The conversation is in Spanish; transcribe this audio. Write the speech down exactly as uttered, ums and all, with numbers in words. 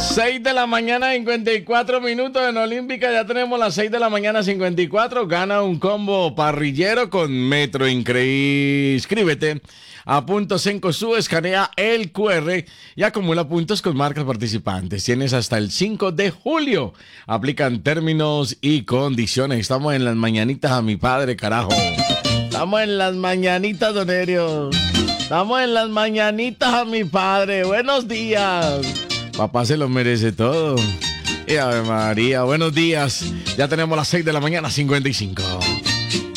seis de la mañana, cincuenta y cuatro minutos en Olímpica. Ya tenemos las seis de la mañana, cincuenta y cuatro. Gana un combo parrillero con Metro Increíble. Inscríbete a Puntos Cencosud, escanea el cu erre y acumula puntos con marcas participantes. Tienes hasta el cinco de julio. Aplican términos y condiciones. Estamos en las mañanitas a mi padre, carajo. Estamos en las mañanitas, don Erio. Estamos en las mañanitas a mi padre. Buenos días. Papá se lo merece todo. Y Ave María, buenos días. Ya tenemos las seis de la mañana, cincuenta y cinco.